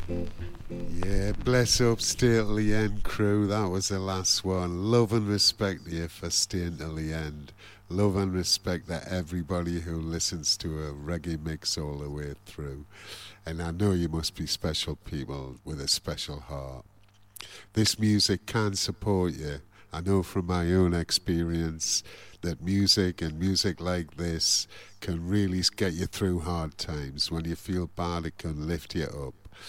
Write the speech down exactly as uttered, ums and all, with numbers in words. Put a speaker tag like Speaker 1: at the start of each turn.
Speaker 1: Yeah, bless up, stay till the end, crew. That was the last one. Love and respect to you for staying till the end. Love and respect to everybody who listens to a reggae mix all the way through. And I know you must be special people with a special heart. This music can support you. I know from my own experience that music and music like this can really get you through hard times. When you feel bad, it can lift you up.